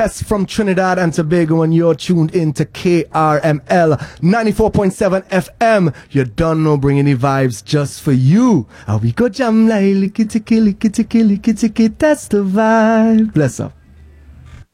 Yes, from Trinidad and Tobago, and you're tuned in to KRML 94.7 FM. You don't know, bringing the vibes just for you. And we go jam like kitty, that's the vibe. Bless up.